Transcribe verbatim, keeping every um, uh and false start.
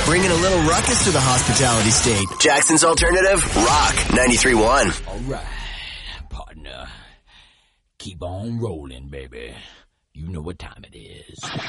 bringing a little ruckus to the hospitality state. Jackson's Alternative, Rock ninety-three point one. All right, partner. Keep on rolling, baby. You know what time it is.